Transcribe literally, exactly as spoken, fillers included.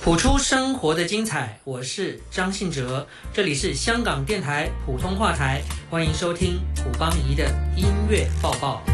谱出生活的精彩，我是张信哲，这里是香港电台普通话台，欢迎收听卜邦仪的音乐报报。